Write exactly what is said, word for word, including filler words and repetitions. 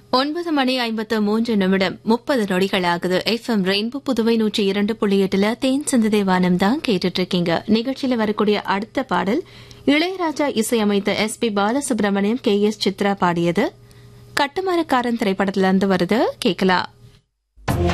ஒன்பது மணி ஐம்பத்து மூன்று நிமிடம் முப்பது நொடிகள் ஆகுது. எஃப்எம் ரெயின்போ புதுவை நூற்றி இரண்டு புள்ளி எட்டுல தேன் சிந்ததை வானம் தான் கேட்டுட்டு இருக்கீங்க. நிகழ்ச்சியில வரக்கூடிய அடுத்த பாடல் இளையராஜா இசையமைத்த S B Balasubramaniam K S Chitra பாடியது. கட்டுமரக்காரன் திரைப்படத்திலிருந்து வருது, கேட்கலாம்.